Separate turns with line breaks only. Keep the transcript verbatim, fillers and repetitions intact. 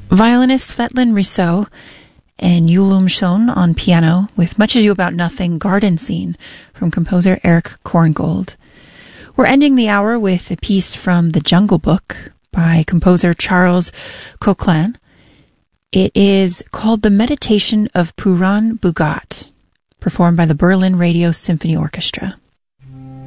Violinist Svetlin Risso and Yulum Shon on piano with Much Ado About Nothing Garden Scene from composer Eric Korngold. We're ending the hour with a piece from The Jungle Book by composer Charles Coquelin. It is called The Meditation of Puran Bhugat, performed by the Berlin Radio Symphony Orchestra.